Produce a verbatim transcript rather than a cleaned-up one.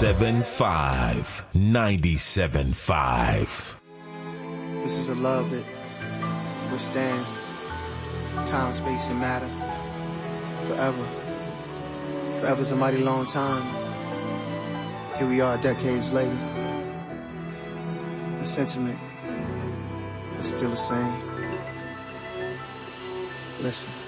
seven five, nine seven five. This is a love that withstands time, space, and matter forever. Forever's a mighty long time. Here we are decades later. The sentiment is still the same. Listen.